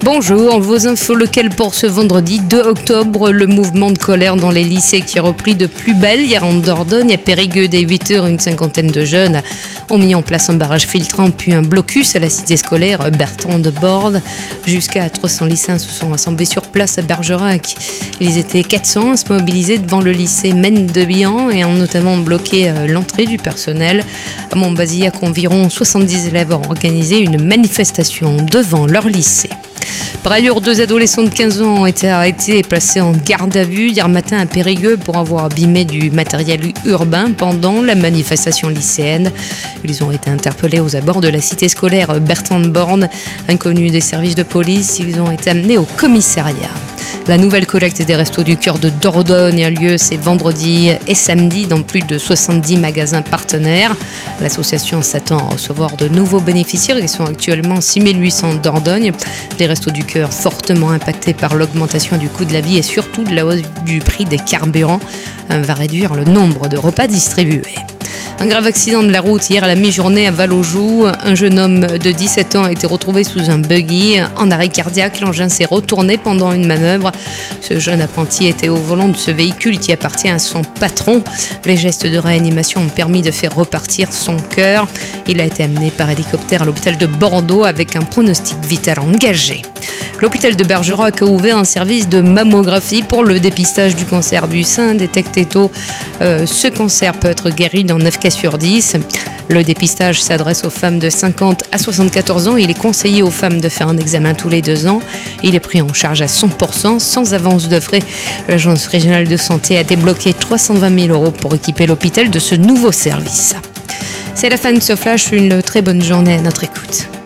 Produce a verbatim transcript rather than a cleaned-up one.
Bonjour, vos infos locales pour ce vendredi deux octobre. Le mouvement de colère dans les lycées qui a repris de plus belle hier en Dordogne. À Périgueux, dès huit heures, une cinquantaine de jeunes ont mis en place un barrage filtrant puis un blocus à la cité scolaire Bertrand de Bordes. Jusqu'à trois cents lycéens se sont rassemblés sur place à Bergerac. Ils étaient quatre cents à se mobiliser devant le lycée Maine de Bihan et ont notamment bloqué l'entrée du personnel. À Montbazillac, environ soixante-dix élèves ont organisé une manifestation devant leur lycée. Par ailleurs, deux adolescents de quinze ans ont été arrêtés et placés en garde à vue hier matin à Périgueux pour avoir abîmé du matériel urbain pendant la manifestation lycéenne. Ils ont été interpellés aux abords de la cité scolaire Bertrand de Bordes. Inconnus des services de police, ils ont été amenés au commissariat. La nouvelle collecte des Restos du Cœur de Dordogne a lieu ces vendredis et samedi dans plus de soixante-dix magasins partenaires. L'association s'attend à recevoir de nouveaux bénéficiaires. Ils sont actuellement six mille huit cents en Dordogne. Les Restos du Cœur fortement impactés par l'augmentation du coût de la vie et surtout de la hausse du prix des carburants va réduire le nombre de repas distribués. Un grave accident de la route hier à la mi-journée à Val-aux-Joues. Un jeune homme de dix-sept ans a été retrouvé sous un buggy en arrêt cardiaque. L'engin s'est retourné pendant une manœuvre. Ce jeune apprenti était au volant de ce véhicule qui appartient à son patron. Les gestes de réanimation ont permis de faire repartir son cœur. Il a été amené par hélicoptère à l'hôpital de Bordeaux avec un pronostic vital engagé. L'hôpital de Bergerac a ouvert un service de mammographie pour le dépistage du cancer du sein. Détecté tôt, euh, ce cancer peut être guéri dans neuf cas sur dix. Le dépistage s'adresse aux femmes de cinquante à soixante-quatorze ans. Il est conseillé aux femmes de faire un examen tous les deux ans. Il est pris en charge à cent pour cent sans avance de frais. L'Agence régionale de santé a débloqué trois cent vingt mille euros pour équiper l'hôpital de ce nouveau service. C'est la fin de ce flash. Une très bonne journée à notre écoute.